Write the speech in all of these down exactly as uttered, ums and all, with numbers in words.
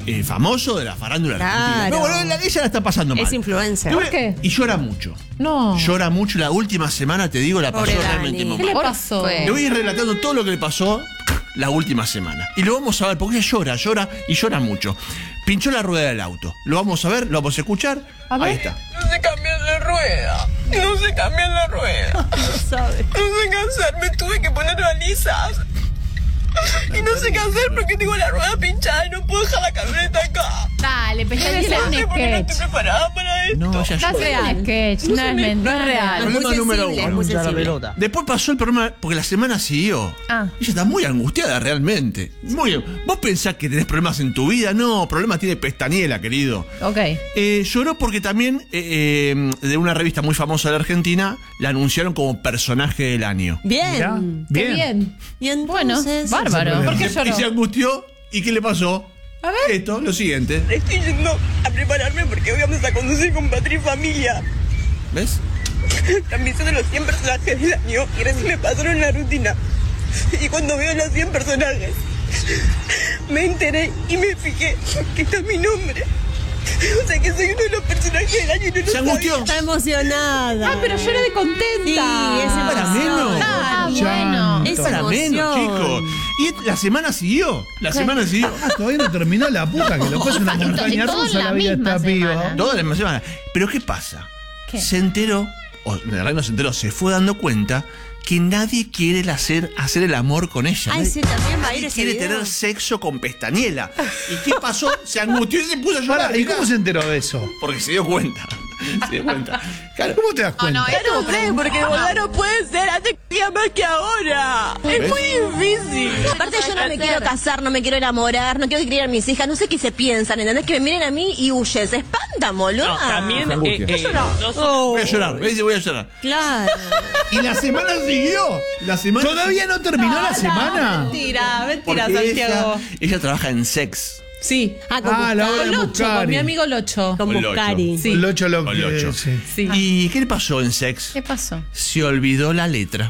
eh, famoso de la farándula Claro. argentina. Pero bueno, ella, ella la está pasando mal. Es influencer. ¿Por qué? Y llora mucho. No. Llora mucho. La última semana, te digo, la pasó Pobre realmente Dani. muy ¿Qué le mal. pasó? Le voy a ir relatando todo lo que le pasó la última semana. Y lo vamos a ver, porque ella llora, llora y llora mucho. Pinchó la rueda del auto. Lo vamos a ver, lo vamos a escuchar. A ver. Ahí está. No sé cambiar la rueda. No sé cambiar la rueda. No sabe. No sé qué hacer. Me tuve que poner balizas. Y no sé qué hacer porque tengo la rueda pinchada y no puedo dejar la camioneta acá. Dale, pero debe ser No un sé por qué no sketch. estoy preparada para esto. No, ella No llora. es un sketch, no es men- no es real. Problema Muy número sensible, uno. muy sensible. Después pasó el problema, porque la semana siguió. Ah. Ella está muy angustiada realmente. Muy, vos pensás que tenés problemas en tu vida. No, problemas tiene Pestañela, querido. Ok. Eh, lloró porque también eh, eh, de una revista muy famosa de Argentina la anunciaron como personaje del año. Mirá, Bien. Qué bien. bien. Y Bueno, entonces. bárbaro. ¿Por qué Y se lloró? angustió. ¿Y qué le pasó? A ver. Esto, lo siguiente. Estoy yendo a prepararme porque hoy vamos a conducir con Patria y Familia. ¿Ves? También son de los cien personajes del año y recién me pasaron la rutina. Y cuando veo los cien personajes, me enteré y me fijé que está mi nombre. O sea que soy uno de los personajes del año y no lo Se angustió. sabía. Está emocionada. Ah, pero llora de contenta. Sí, es Para emoción. menos. Ah, Ya. bueno. Es Para menos, emoción. chicos. Y la semana siguió. La semana siguió. Ah, todavía no terminó la puta, que lo pasa una Y montaña todo en rusa la la vida de misma esta piba. semana. Toda la misma semana. Pero ¿qué pasa? ¿Qué? Se enteró, o en realidad no se enteró, se fue dando cuenta que nadie quiere hacer, hacer el amor con ella. Ay, Nadie- sí, también va a ir nadie ese quiere video. tener sexo con Pestañela. ¿Y qué pasó? Se angustió y se puso a llorar. Pará, ¿y cómo se enteró de eso? Porque se dio cuenta. Se dio cuenta. Claro. ¿Cómo te das cuenta? Ya no sé, porque de verdad no puede ser hace día más que ahora. Es ¿Ves? muy difícil. Aparte yo no me quiero casar, no me quiero enamorar, no quiero criar a mis hijas, no sé qué se piensan, ¿entendés? Que me miren a mí y huyen, se espantan, boludo. También Se angustia. eh, eh, no son- Voy a llorar. Me dice, voy a llorar. Claro. Y la semana siguió. La semana ¿Todavía no terminó la semana? Mentira, mentira, Porque Santiago. ella, ella trabaja en sex. Sí. Ah, con Ah, la hora Con de Locho, con Muscari. mi amigo Locho. Con Con Locho. Muscari. Sí. Locho lo Con que- Locho. sí. Sí. ¿Y qué le pasó en sex? ¿Qué pasó? Se olvidó la letra.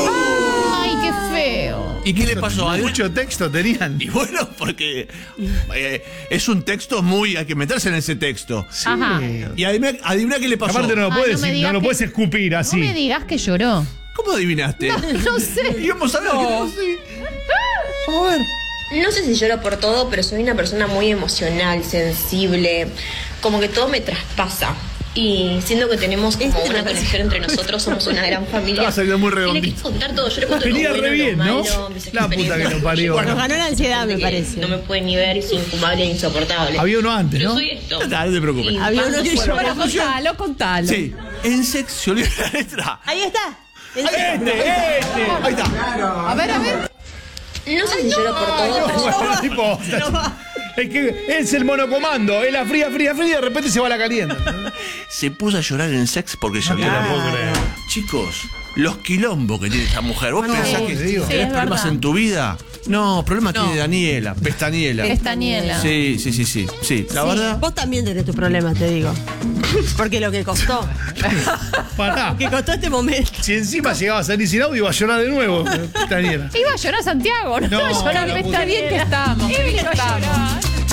Ay, qué feo. ¿Y qué le pasó? Mucho texto tenían. Y bueno, porque eh, es un texto muy... Hay que meterse en ese texto. Ajá. Y adivina, adivina qué le pasó. Aparte no lo Ay, puedes, no me digas no lo que- puedes escupir No me así. digas que lloró. ¿Cómo adivinaste? No sé. Íbamos a ver qué pasó. Vamos a ver. No sé si lloro por todo, pero soy una persona muy emocional, sensible, como que todo me traspasa. Y siento que tenemos como Este una me parece- conexión entre nosotros, somos una gran familia. Estaba saliendo muy Y le redondito. quise contar todo, yo le cuento Venía lo bueno, re bien, lo ¿no? malo, mis La puta que experiencias. lo parió. Nos ganó la ansiedad, me Que parece. No me pueden ni ver, es infumable e insoportable. Había uno antes, Yo ¿no? soy esto. Ah, no te preocupes. Y Había uno paso que por- yo- Bueno, contalo, contalo. Sí, en sex se olvidó la letra. Ahí está. El- Este, este. Ahí está. A ver, a ver. No sé si lloro por todo, pero Bueno, tipo, es que es el monocomando, es la fría, fría, fría y de repente se va la caliente. Se puso a llorar en sex porque se No olvidó te la la puedo letra. creer. Chicos, los quilombos que tiene esta mujer. ¿Vos No, pensás sí, que te digo. Sí, tenés es problemas verdad. en tu vida? No, problemas No. tiene Daniela, Pestañela. Pestañela. Sí, sí, sí, sí. Sí, la Sí, verdad. Vos también tenés tus problemas, te digo. Porque lo que costó. Pará. Que costó este momento. Si encima llegaba a salir sin audio, iba a llorar de nuevo. Daniela. Iba a llorar Santiago, no, No, iba a llorar. la Está puta. bien que estamos. Qué bien que estamos.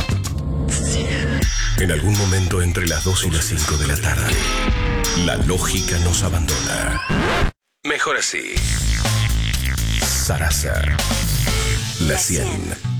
En algún momento entre las dos y las cinco de la tarde, la lógica nos abandona. Mejor así. Sarasa. La cien.